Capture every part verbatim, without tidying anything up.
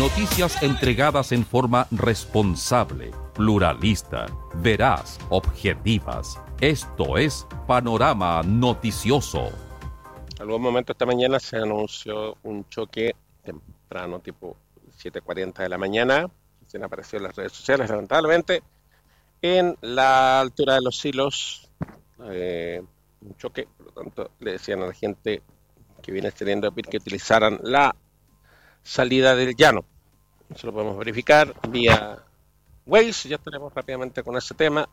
Noticias entregadas en forma responsable, pluralista, veraz, objetivas. Esto es Panorama Noticioso. En algún momento esta mañana se anunció un choque temprano, tipo siete cuarenta de la mañana. Se apareció en las redes sociales, lamentablemente, en la altura de los silos. Eh, un choque, por lo tanto, le decían a la gente que viene teniendo que utilizaran la salida del llano. Eso lo podemos verificar vía Waze. Ya estaremos rápidamente con ese tema.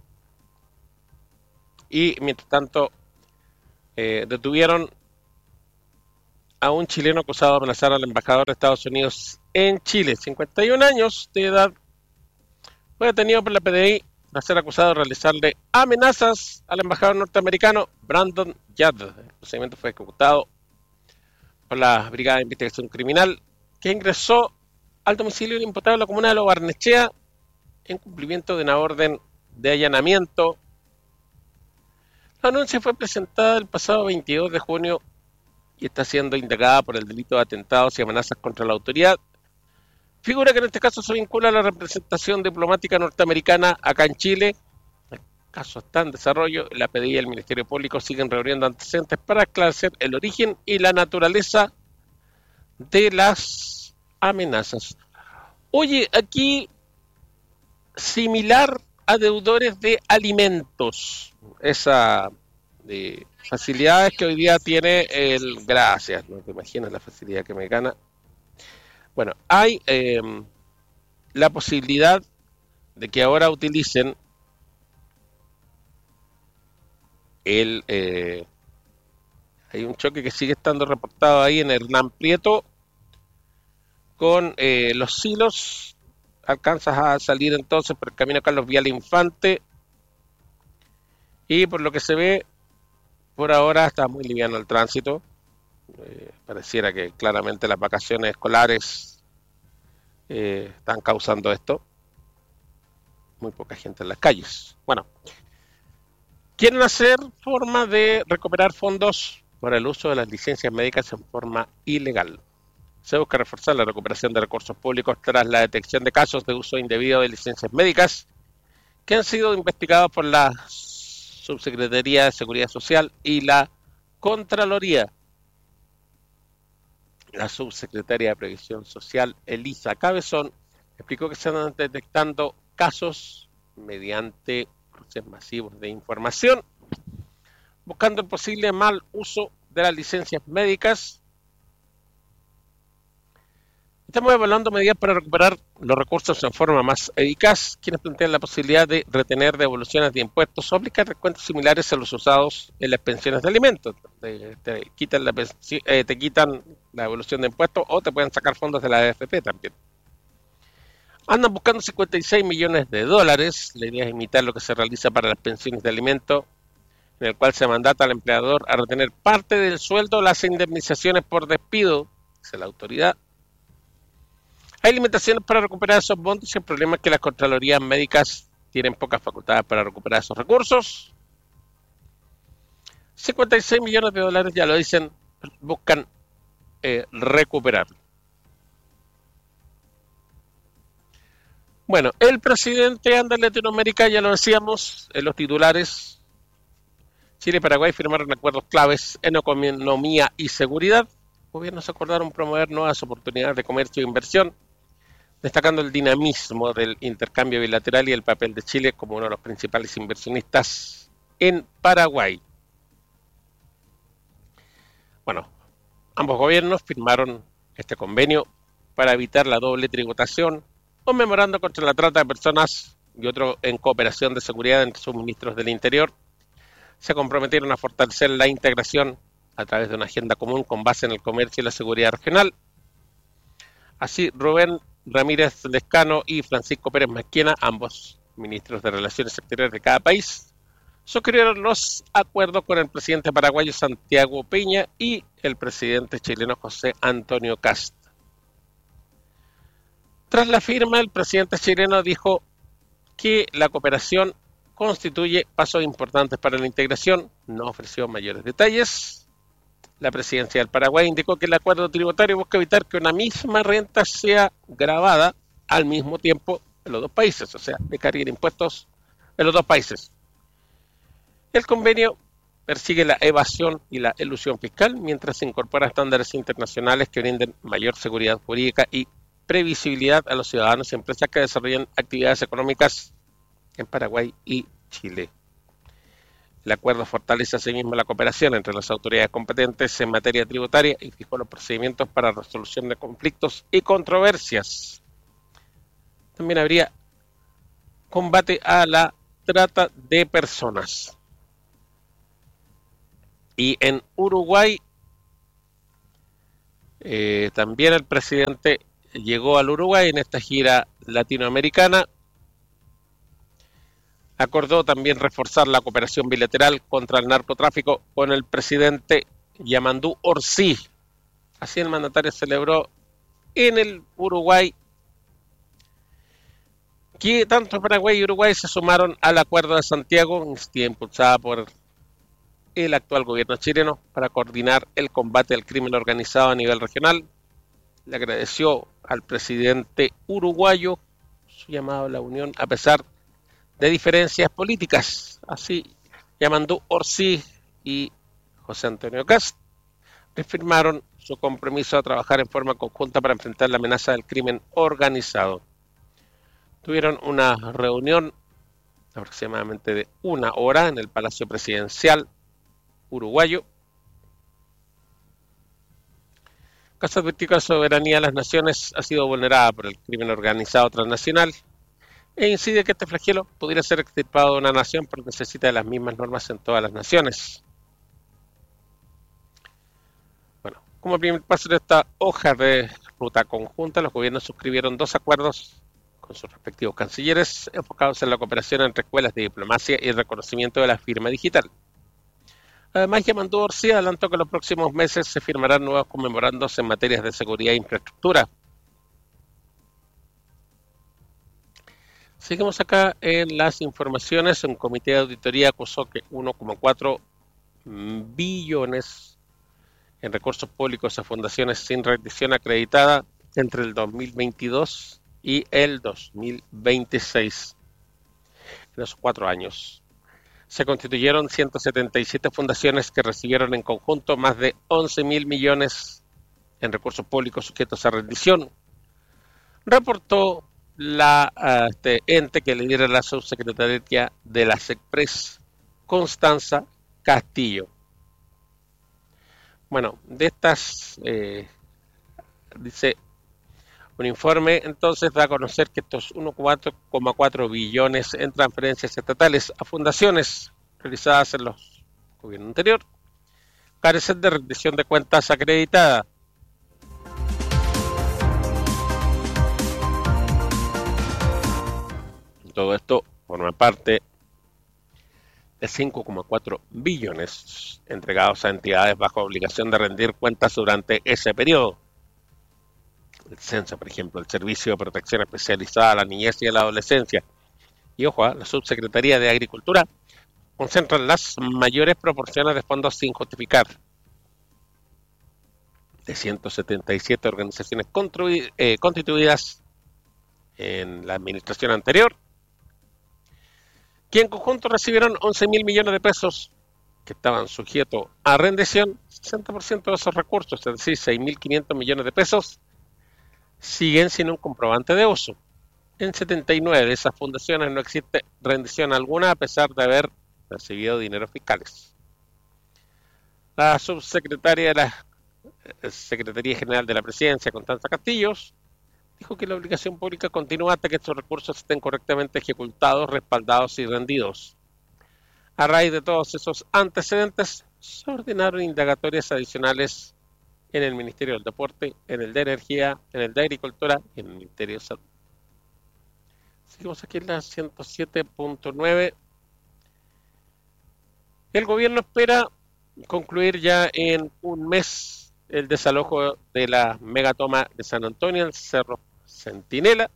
Y mientras tanto, eh, detuvieron a un chileno acusado de amenazar al embajador de Estados Unidos en Chile. cincuenta y un años de edad. Fue detenido por la P D I tras ser acusado de realizarle amenazas al embajador norteamericano Brandon Judd. El procedimiento fue ejecutado por la Brigada de Investigación Criminal, que ingresó al domicilio del imputado de la comuna de Lo Barnechea en cumplimiento de una orden de allanamiento. La denuncia fue presentada el pasado veintidós de junio y está siendo indagada por el delito de atentados y amenazas contra la autoridad. Figura que en este caso se vincula a la representación diplomática norteamericana acá en Chile. El caso está en desarrollo. La P D I y el Ministerio Público siguen reuniendo antecedentes para esclarecer el origen y la naturaleza de las amenazas. Oye, aquí similar a deudores de alimentos, esa de facilidades que hoy día tiene el gracias, no te imaginas la facilidad que me gana. Bueno, hay eh, la posibilidad de que ahora utilicen el eh, hay un choque que sigue estando reportado ahí en Hernán Prieto con eh, los silos. Alcanzas a salir entonces por el camino Carlos Vial Infante y por lo que se ve por ahora está muy liviano el tránsito. Eh, pareciera que claramente las vacaciones escolares eh, están causando esto. Muy poca gente en las calles. Bueno, quieren hacer forma de recuperar fondos por el uso de las licencias médicas en forma ilegal. Se busca reforzar la recuperación de recursos públicos tras la detección de casos de uso indebido de licencias médicas que han sido investigados por la Subsecretaría de Seguridad Social y la Contraloría. La subsecretaria de Previsión Social, Elisa Cabezón, explicó que se están detectando casos mediante cruces masivos de información, buscando el posible mal uso de las licencias médicas. Estamos evaluando medidas para recuperar los recursos en forma más eficaz, quienes plantean la posibilidad de retener devoluciones de impuestos o aplicar descuentos similares a los usados en las pensiones de alimentos. Te, te, quitan, la, eh, te quitan la devolución de impuestos o te pueden sacar fondos de la A F P también. Andan buscando cincuenta y seis millones de dólares. La idea es imitar lo que se realiza para las pensiones de alimentos, en el cual se mandata al empleador a retener parte del sueldo las indemnizaciones por despido, dice la autoridad. Hay limitaciones para recuperar esos montos y el problema es que las contralorías médicas tienen pocas facultades para recuperar esos recursos. cincuenta y seis millones de dólares, ya lo dicen, buscan eh, recuperar. Bueno, el presidente anda en Latinoamérica, ya lo decíamos, en los titulares. Chile y Paraguay firmaron acuerdos claves en economía y seguridad. Los gobiernos acordaron promover nuevas oportunidades de comercio e inversión, destacando el dinamismo del intercambio bilateral y el papel de Chile como uno de los principales inversionistas en Paraguay. Bueno, ambos gobiernos firmaron este convenio para evitar la doble tributación, un memorando contra la trata de personas y otro en cooperación de seguridad entre sus ministros del Interior. Se comprometieron a fortalecer la integración a través de una agenda común con base en el comercio y la seguridad regional. Así, Rubén Ramírez Lescano y Francisco Pérez Masquena, ambos ministros de Relaciones Exteriores de cada país, suscribieron los acuerdos con el presidente paraguayo Santiago Peña y el presidente chileno José Antonio Kast. Tras la firma, el presidente chileno dijo que la cooperación constituye pasos importantes para la integración. No ofreció mayores detalles. La presidencia del Paraguay indicó que el acuerdo tributario busca evitar que una misma renta sea grabada al mismo tiempo en los dos países, o sea, de cargar impuestos en los dos países. El convenio persigue la evasión y la elusión fiscal mientras se incorpora estándares internacionales que brinden mayor seguridad jurídica y previsibilidad a los ciudadanos y empresas que desarrollan actividades económicas en Paraguay y Chile. El acuerdo fortalece asimismo la cooperación entre las autoridades competentes en materia tributaria y fijó los procedimientos para resolución de conflictos y controversias. También habría combate a la trata de personas. Y en Uruguay, eh, también el presidente llegó al Uruguay en esta gira latinoamericana. Acordó también reforzar la cooperación bilateral contra el narcotráfico con el presidente Yamandú Orsi. Así el mandatario celebró en el Uruguay que tanto Paraguay y Uruguay se sumaron al Acuerdo de Santiago, iniciativa impulsada por el actual gobierno chileno para coordinar el combate al crimen organizado a nivel regional. Le agradeció al presidente uruguayo su llamado a la unión a pesar de diferencias políticas. Así, Yamandú Orsi y José Antonio Kast reafirmaron su compromiso a trabajar en forma conjunta para enfrentar la amenaza del crimen organizado. Tuvieron una reunión aproximadamente de una hora en el Palacio Presidencial uruguayo. Kast advirtió que la soberanía de las naciones ha sido vulnerada por el crimen organizado transnacional e incide que este flagelo pudiera ser extirpado de una nación porque necesita de las mismas normas en todas las naciones. Bueno, como primer paso de esta hoja de ruta conjunta, los gobiernos suscribieron dos acuerdos con sus respectivos cancilleres enfocados en la cooperación entre escuelas de diplomacia y el reconocimiento de la firma digital. Además, Yamandú Orsi adelantó que en los próximos meses se firmarán nuevos conmemorandos en materias de seguridad e infraestructura. Seguimos acá en las informaciones. Un comité de auditoría acusó que uno coma cuatro billones en recursos públicos a fundaciones sin rendición acreditada entre el dos mil veintidós y el dos mil veintiséis. En esos cuatro años se constituyeron ciento setenta y siete fundaciones que recibieron en conjunto más de once mil millones en recursos públicos sujetos a rendición. Reportó la uh, este ente que lidera la subsecretaría de la SECPRES, Constanza Castillo. Bueno, de estas, eh, dice, un informe entonces da a conocer que estos uno coma cuatro billones en transferencias estatales a fundaciones realizadas en los gobiernos anteriores carecen de rendición de cuentas acreditada. Todo esto forma parte de cinco coma cuatro billones entregados a entidades bajo obligación de rendir cuentas durante ese periodo. El censo, por ejemplo, el Servicio de Protección Especializada a la Niñez y a la Adolescencia, y ojo, la Subsecretaría de Agricultura, concentran las mayores proporciones de fondos sin justificar. De ciento setenta y siete organizaciones eh, constituidas en la administración anterior, que en conjunto recibieron once mil millones de pesos que estaban sujetos a rendición, sesenta por ciento de esos recursos, es decir, seis mil quinientos millones de pesos, siguen sin un comprobante de uso. En setenta y nueve de esas fundaciones no existe rendición alguna a pesar de haber recibido dineros fiscales. La subsecretaria de la Secretaría General de la Presidencia, Constanza Castillos, dijo que la obligación pública continúa hasta que estos recursos estén correctamente ejecutados, respaldados y rendidos. A raíz de todos esos antecedentes, se ordenaron indagatorias adicionales en el Ministerio del Deporte, en el de Energía, en el de Agricultura y en el Ministerio de Salud. Seguimos aquí en la ciento siete punto nueve. El gobierno espera concluir ya en un mes el desalojo de la megatoma de San Antonio, el Cerro Centinela.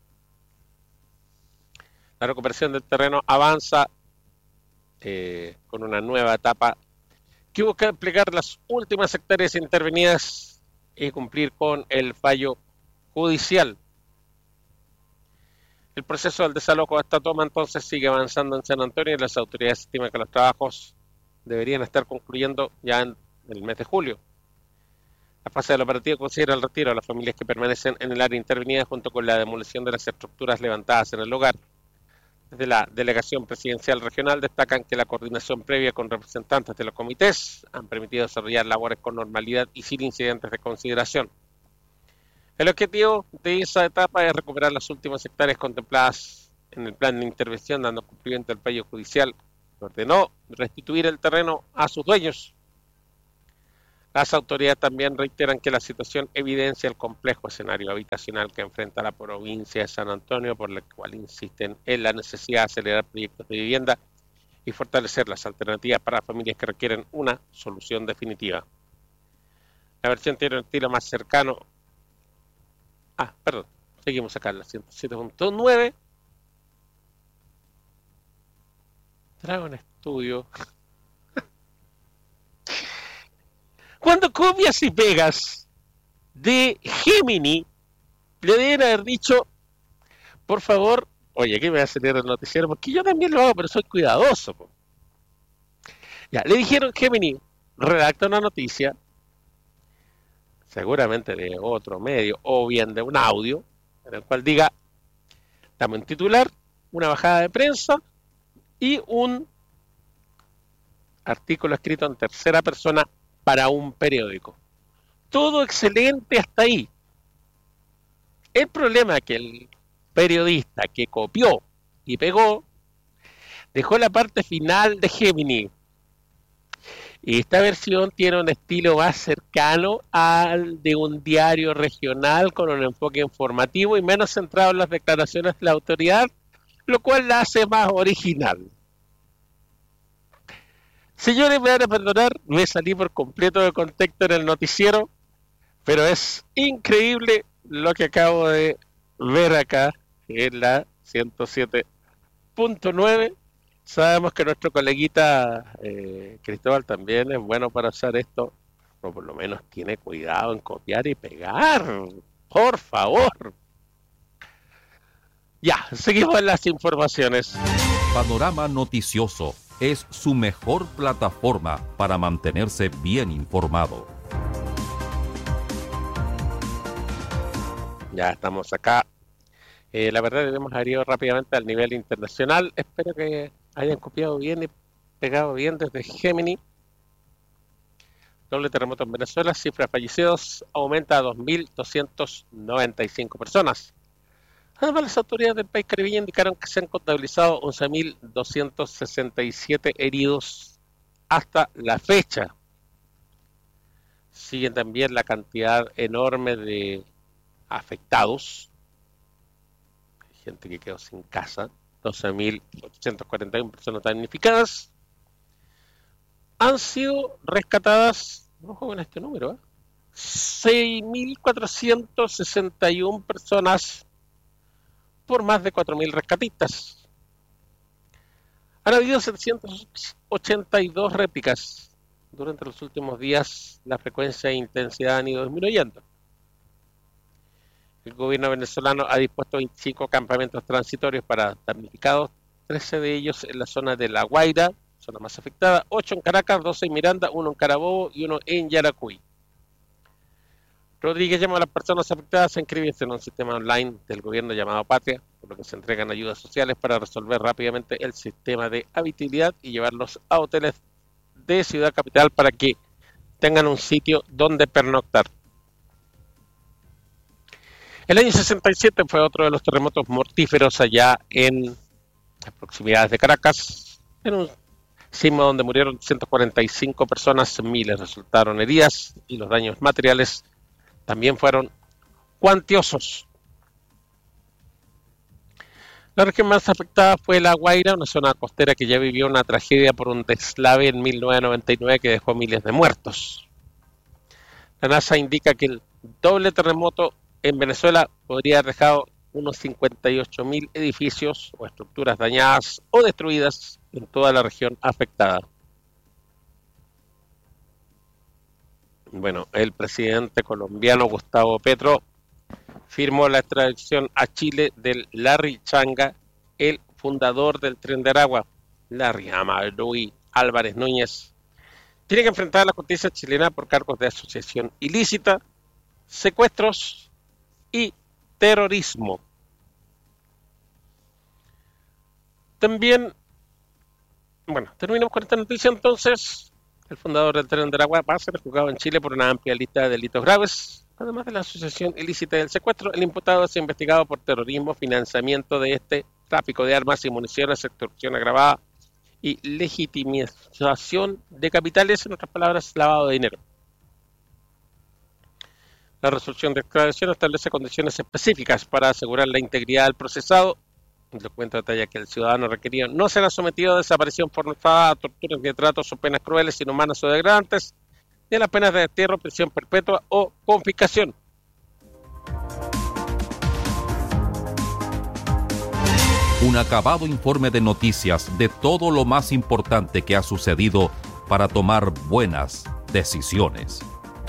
La recuperación del terreno avanza eh, con una nueva etapa que busca desplegar las últimas hectáreas intervenidas y cumplir con el fallo judicial. El proceso del desalojo de esta toma entonces sigue avanzando en San Antonio y las autoridades estiman que los trabajos deberían estar concluyendo ya en el mes de julio. La fase del operativo considera el retiro de las familias que permanecen en el área intervenida junto con la demolición de las estructuras levantadas en el lugar. Desde la Delegación Presidencial Regional destacan que la coordinación previa con representantes de los comités han permitido desarrollar labores con normalidad y sin incidentes de consideración. El objetivo de esa etapa es recuperar las últimas hectáreas contempladas en el plan de intervención, dando cumplimiento al fallo judicial que ordenó restituir el terreno a sus dueños. Las autoridades también reiteran que la situación evidencia el complejo escenario habitacional que enfrenta la provincia de San Antonio, por lo cual insisten en la necesidad de acelerar proyectos de vivienda y fortalecer las alternativas para familias que requieren una solución definitiva. La versión tiene un estilo más cercano. Ah, perdón, seguimos acá en la ciento siete punto nueve. Dragon Studio. Cuando copias y pegas de Gemini, le deben haber dicho, por favor, oye, aquí me va a salir el noticiero, porque yo también lo hago, pero soy cuidadoso. Po. Ya, le dijeron, Gemini, redacta una noticia, seguramente de otro medio, o bien de un audio, en el cual diga, dame un titular, una bajada de prensa y un artículo escrito en tercera persona para un periódico. Todo excelente hasta ahí. El problema es que el periodista que copió y pegó dejó la parte final de Gemini. Y esta versión tiene un estilo más cercano al de un diario regional con un enfoque informativo y menos centrado en las declaraciones de la autoridad, lo cual la hace más original. Señores, me van a perdonar, me salí por completo de contexto en el noticiero, pero es increíble lo que acabo de ver acá en la ciento siete punto nueve. Sabemos que nuestro coleguita eh, Cristóbal también es bueno para hacer esto, o por lo menos tiene cuidado en copiar y pegar, por favor. Ya, seguimos en las informaciones. Panorama Noticioso es su mejor plataforma para mantenerse bien informado. Ya estamos acá. Eh, la verdad, debemos haber ido rápidamente al nivel internacional. Espero que hayan copiado bien y pegado bien desde Gemini. Doble terremoto en Venezuela. Cifra de fallecidos aumenta a dos mil doscientas noventa y cinco personas. Además, las autoridades del país caribeño indicaron que se han contabilizado once mil doscientos sesenta y siete heridos hasta la fecha. Siguen también la cantidad enorme de afectados. Hay gente que quedó sin casa. doce mil ochocientas cuarenta y una personas damnificadas. Han sido rescatadas, ojo con este número, ¿eh? seis mil cuatrocientas sesenta y una personas por más de cuatro mil rescatistas. Han habido setecientas ochenta y dos réplicas. Durante los últimos días la frecuencia e intensidad han ido disminuyendo. El gobierno venezolano ha dispuesto veinticinco campamentos transitorios para damnificados, trece de ellos en la zona de La Guaira, zona más afectada, ocho en Caracas, doce en Miranda, uno en Carabobo y uno en Yaracuy. Rodríguez llama a las personas afectadas a inscribirse en un sistema online del gobierno llamado Patria, por lo que se entregan ayudas sociales para resolver rápidamente el sistema de habitabilidad y llevarlos a hoteles de Ciudad Capital para que tengan un sitio donde pernoctar. El año sesenta y siete fue otro de los terremotos mortíferos allá en las proximidades de Caracas, en un sismo donde murieron ciento cuarenta y cinco personas, miles resultaron heridas y los daños materiales también fueron cuantiosos. La región más afectada fue La Guaira, una zona costera que ya vivió una tragedia por un deslave en mil novecientos noventa y nueve que dejó miles de muertos. La NASA indica que el doble terremoto en Venezuela podría haber dejado unos cincuenta y ocho mil edificios o estructuras dañadas o destruidas en toda la región afectada. Bueno, el presidente colombiano Gustavo Petro firmó la extradición a Chile del Larry Changa, el fundador del Tren de Aragua. Larry Amadou Álvarez Núñez tiene que enfrentar a la justicia chilena por cargos de asociación ilícita, secuestros y terrorismo. También, bueno, terminamos con esta noticia entonces. El fundador del Tren de Aragua va a ser juzgado en Chile por una amplia lista de delitos graves. Además de la asociación ilícita del secuestro, el imputado es investigado por terrorismo, financiamiento de este, tráfico de armas y municiones, extorsión agravada y legitimización de capitales, en otras palabras, lavado de dinero. La resolución de extradición establece condiciones específicas para asegurar la integridad del procesado. El documento detalla que el ciudadano requerido no será sometido a desaparición forzada, a torturas ni tratos o penas crueles, inhumanas o degradantes, ni a las penas de destierro, prisión perpetua o confiscación. Un acabado informe de noticias de todo lo más importante que ha sucedido para tomar buenas decisiones.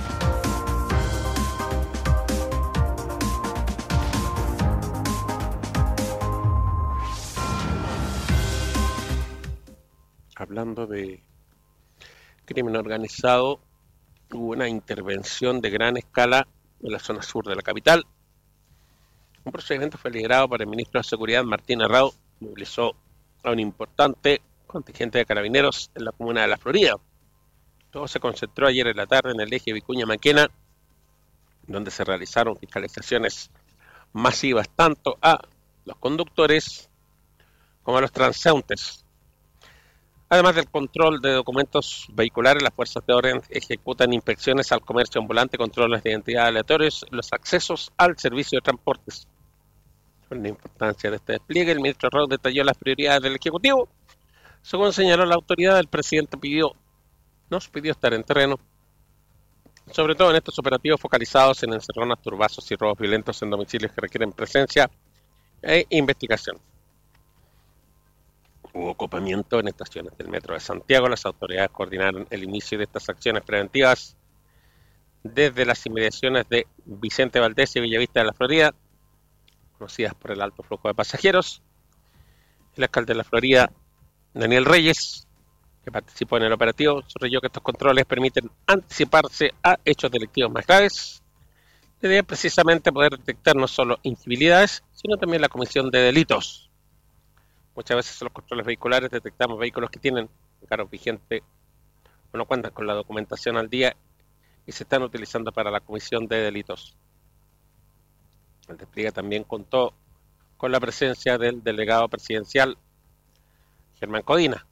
Hablando de crimen organizado, hubo una intervención de gran escala en la zona sur de la capital. Un procedimiento fue liderado por el ministro de Seguridad, Martín Herrado, movilizó a un importante contingente de carabineros en la comuna de La Florida. Todo se concentró ayer en la tarde en el eje Vicuña-Maquena, donde se realizaron fiscalizaciones masivas tanto a los conductores como a los transeúntes. Además del control de documentos vehiculares, las fuerzas de orden ejecutan inspecciones al comercio ambulante, controles de identidad aleatorios, los accesos al servicio de transportes. Con la importancia de este despliegue, el ministro Herrado detalló las prioridades del Ejecutivo. Según señaló la autoridad, el presidente pidió, nos pidió estar en terreno, sobre todo en estos operativos focalizados en encerronas, turbazos y robos violentos en domicilios que requieren presencia e investigación. Hubo ocupamiento en estaciones del Metro de Santiago. Las autoridades coordinaron el inicio de estas acciones preventivas desde las inmediaciones de Vicente Valdés y Villavista de la Florida, conocidas por el alto flujo de pasajeros. El alcalde de la Florida, Daniel Reyes, que participó en el operativo, subrayó que estos controles permiten anticiparse a hechos delictivos más graves. La idea es precisamente poder detectar no solo incivilidades, sino también la comisión de delitos. Muchas veces en los controles vehiculares detectamos vehículos que tienen carros vigentes o no cuentan con la documentación al día y se están utilizando para la comisión de delitos. El despliegue también contó con la presencia del delegado presidencial Germán Codina.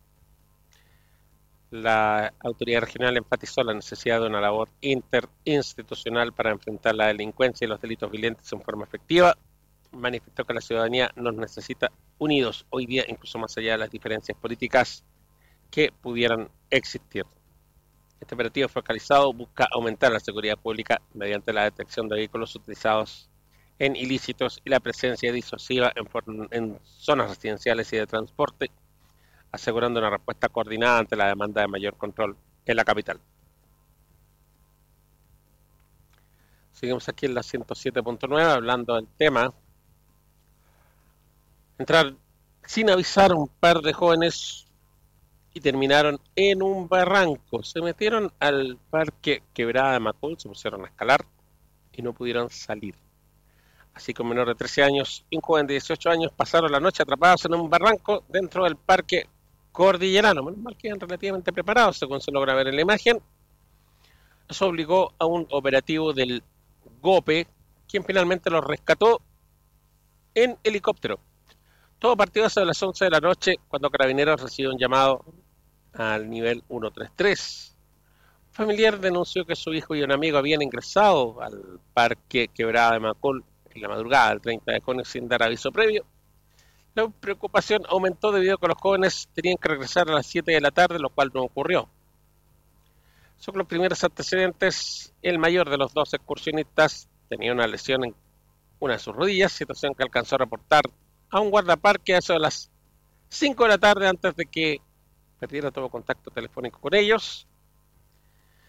La autoridad regional enfatizó la necesidad de una labor interinstitucional para enfrentar la delincuencia y los delitos violentos en forma efectiva. Manifestó que la ciudadanía nos necesita unidos hoy día, incluso más allá de las diferencias políticas que pudieran existir. Este operativo focalizado busca aumentar la seguridad pública mediante la detección de vehículos utilizados en ilícitos y la presencia disuasiva en, en zonas residenciales y de transporte, asegurando una respuesta coordinada ante la demanda de mayor control en la capital. Seguimos aquí en la ciento siete punto nueve hablando del tema. Entrar sin avisar un par de jóvenes y terminaron en un barranco. Se metieron al parque Quebrada de Macul, se pusieron a escalar y no pudieron salir. Así que un menor de trece años y un joven de dieciocho años pasaron la noche atrapados en un barranco dentro del parque Cordillerano. Menos mal que eran relativamente preparados, según se logra ver en la imagen. Eso obligó a un operativo del GOPE, quien finalmente los rescató en helicóptero. Todo partió hacia las once de la noche, cuando Carabineros recibió un llamado al nivel ciento treinta y tres. Un familiar denunció que su hijo y un amigo habían ingresado al parque Quebrada de Macul en la madrugada del treinta de junio sin dar aviso previo. La preocupación aumentó debido a que los jóvenes tenían que regresar a las siete de la tarde, lo cual no ocurrió. Son los primeros antecedentes. El mayor de los dos excursionistas tenía una lesión en una de sus rodillas, situación que alcanzó a reportar a un guardaparque a eso de las cinco de la tarde antes de que perdiera todo contacto telefónico con ellos.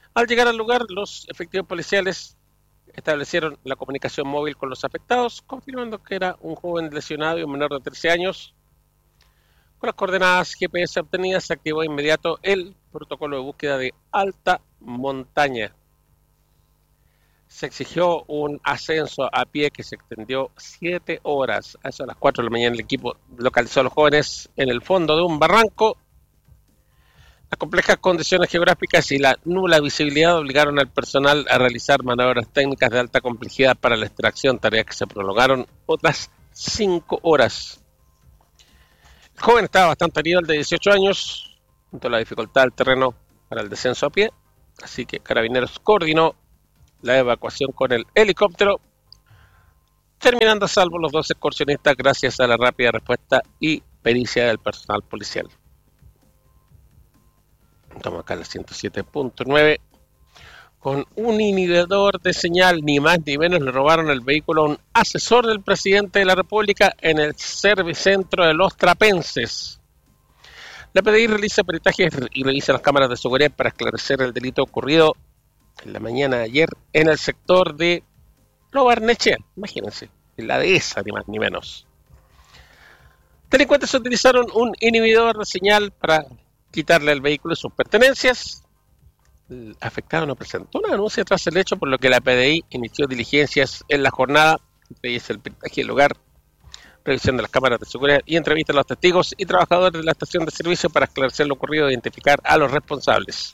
Al llegar al lugar, los efectivos policiales establecieron la comunicación móvil con los afectados, confirmando que era un joven lesionado y un menor de trece años. Con las coordenadas G P S obtenidas, se activó de inmediato el protocolo de búsqueda de alta montaña. Se exigió un ascenso a pie que se extendió siete horas. A eso a las cuatro de la mañana el equipo localizó a los jóvenes en el fondo de un barranco. Las complejas condiciones geográficas y la nula visibilidad obligaron al personal a realizar maniobras técnicas de alta complejidad para la extracción, tareas que se prolongaron otras cinco horas. El joven estaba bastante herido, el de dieciocho años, junto a la dificultad del terreno para el descenso a pie, así que Carabineros coordinó la evacuación con el helicóptero, terminando a salvo los dos excursionistas gracias a la rápida respuesta y pericia del personal policial. Estamos acá en la ciento siete punto nueve. Con un inhibidor de señal, ni más ni menos, le robaron el vehículo a un asesor del presidente de la República en el Servicentro de Los Trapenses. La P D I realiza peritajes y revisa las cámaras de seguridad para esclarecer el delito ocurrido en la mañana de ayer en el sector de Lo Barnechea, imagínense, en la dehesa, ni más ni menos. Delincuentes utilizaron un inhibidor de señal para quitarle el vehículo y sus pertenencias. El afectado no presentó una denuncia tras el hecho, por lo que la P D I inició diligencias en la jornada, entre ellas el peritaje del lugar, revisión de las cámaras de seguridad y entrevista a los testigos y trabajadores de la estación de servicio para esclarecer lo ocurrido e identificar a los responsables.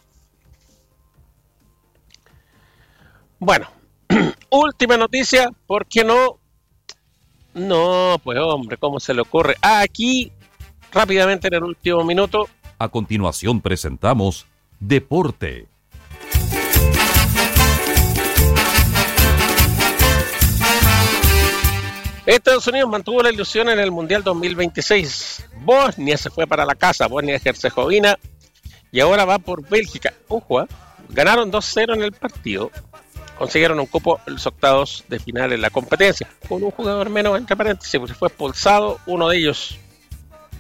Bueno, última noticia, ¿por qué no? No, pues hombre, ¿cómo se le ocurre? Ah, aquí, rápidamente en el último minuto. A continuación presentamos Deporte. Estados Unidos mantuvo la ilusión en el Mundial dos mil veintiséis. Bosnia se fue para la casa, Bosnia-Herzegovina, y ahora va por Bélgica. Ojo, ¿eh? Ganaron dos cero en el partido. Consiguieron un cupo en los octavos de final en la competencia, con un jugador menos, entre paréntesis, porque fue expulsado uno de ellos.